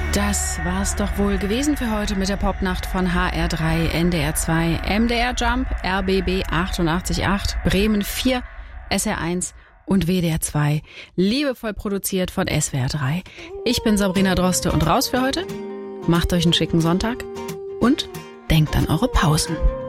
Das war's doch wohl gewesen für heute mit der Popnacht von HR3, NDR 2, MDR Jump, RBB 88.8, Bremen 4, SR1 und WDR 2. Liebevoll produziert von SWR 3. Ich bin Sabrina Droste und raus für heute. Macht euch einen schicken Sonntag und denkt an eure Pausen.